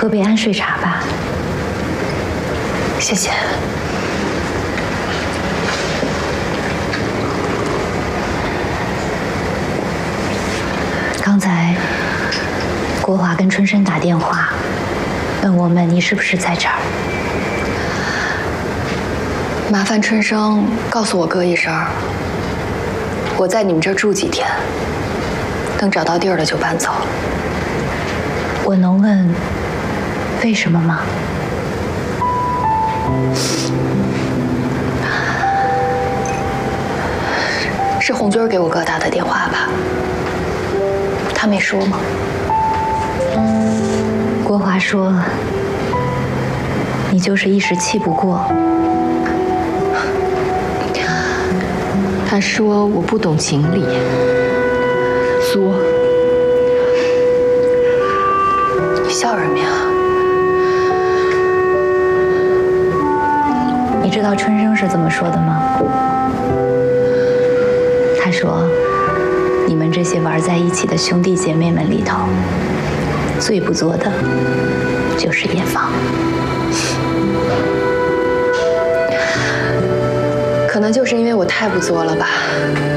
喝杯安睡茶吧。 谢谢。 刚才国华跟春生打电话，问我们你是不是在这儿。 麻烦春生告诉我哥一声，我在你们这儿住几天，等找到地儿了就搬走。 我能问为什么吗？ 是红军给我哥打的电话吧？他没说吗？ 国华说，你就是一时气不过。 他说我不懂情理，作。 你笑什么呀？ 你知道春生是怎么说的吗？他说，你们这些玩在一起的兄弟姐妹们里头，最不作的就是叶芳。 可能就是因为我太不作了吧。